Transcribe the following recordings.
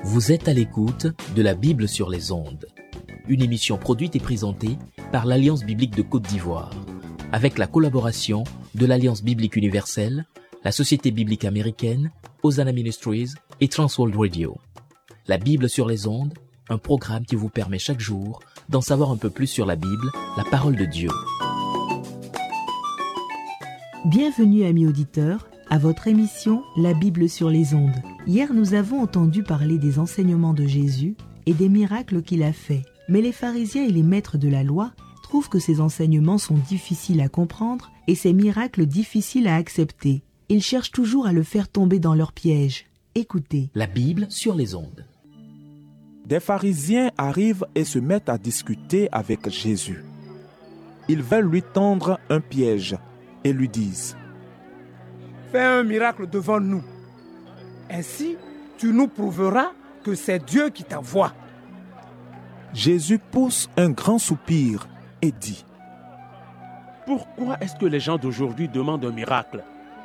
Vous êtes à l'écoute de la Bible sur les ondes, une émission produite et présentée par l'Alliance biblique de Côte d'Ivoire, avec la collaboration de l'Alliance biblique universelle, la Société biblique américaine, Hosanna Ministries et Transworld Radio. La Bible sur les ondes, un programme qui vous permet chaque jour d'en savoir un peu plus sur la Bible, la parole de Dieu. Bienvenue amis auditeurs à votre émission La Bible sur les ondes. Hier nous avons entendu parler des enseignements de Jésus et des miracles qu'il a faits. Mais les pharisiens et les maîtres de la loi trouvent que ces enseignements sont difficiles à comprendre et ces miracles difficiles à accepter. Ils cherchent toujours à le faire tomber dans leur piège. Écoutez. La Bible sur les ondes. Des pharisiens arrivent et se mettent à discuter avec Jésus. Ils veulent lui tendre un piège et lui disent: fais un miracle devant nous. Ainsi, tu nous prouveras que c'est Dieu qui t'envoie. Jésus pousse un grand soupir et dit: pourquoi est-ce que les gens d'aujourd'hui demandent un miracle?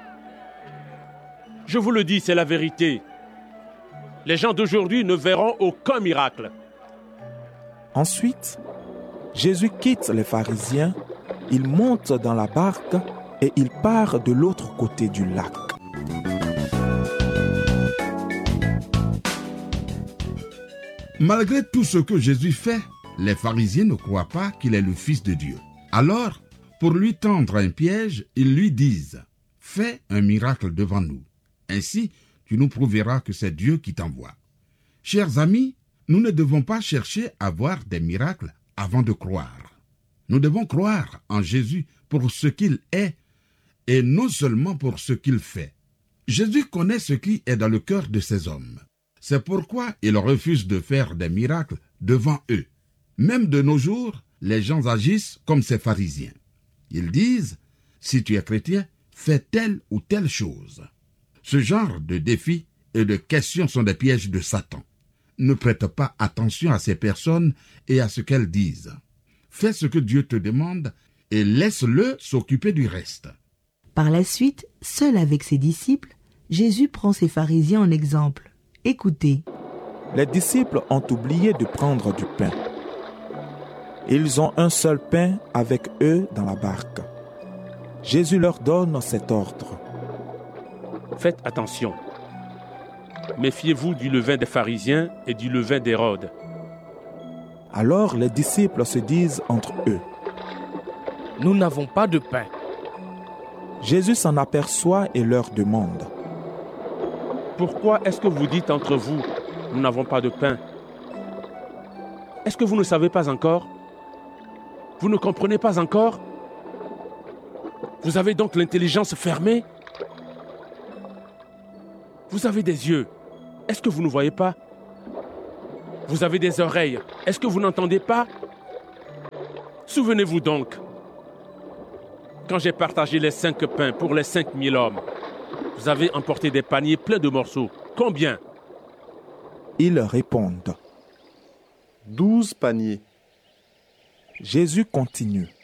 Je vous le dis, c'est la vérité. Les gens d'aujourd'hui ne verront aucun miracle. Ensuite, Jésus quitte les pharisiens, il monte dans la barque et il part de l'autre côté du lac. Malgré tout ce que Jésus fait, les pharisiens ne croient pas qu'il est le Fils de Dieu. Alors, pour lui tendre un piège, ils lui disent: fais un miracle devant nous. Ainsi, tu nous prouveras que c'est Dieu qui t'envoie. Chers amis, nous ne devons pas chercher à voir des miracles avant de croire. Nous devons croire en Jésus pour ce qu'il est et non seulement pour ce qu'il fait. Jésus connaît ce qui est dans le cœur de ces hommes. C'est pourquoi il refuse de faire des miracles devant eux. Même de nos jours, les gens agissent comme ces pharisiens. Ils disent: si tu es chrétien, fais telle ou telle chose. Ce genre de défis et de questions sont des pièges de Satan. Ne prête pas attention à ces personnes et à ce qu'elles disent. Fais ce que Dieu te demande et laisse-le s'occuper du reste. Par la suite, seul avec ses disciples, Jésus prend ces pharisiens en exemple. Écoutez. Les disciples ont oublié de prendre du pain. Ils ont un seul pain avec eux dans la barque. Jésus leur donne cet ordre: faites attention. Méfiez-vous du levain des pharisiens et du levain d'Hérode. Alors les disciples se disent entre eux: nous n'avons pas de pain. Jésus s'en aperçoit et leur demande: pourquoi est-ce que vous dites entre vous: nous n'avons pas de pain? Est-ce que vous ne savez pas encore? Vous ne comprenez pas encore? Vous avez donc l'intelligence fermée? Vous avez des yeux. Est-ce que vous ne voyez pas? Vous avez des oreilles. Est-ce que vous n'entendez pas? Souvenez-vous donc, quand j'ai partagé les 5 pains pour les 5000 hommes, vous avez emporté des paniers pleins de morceaux. Combien? Ils répondent: 12 paniers. Jésus continue: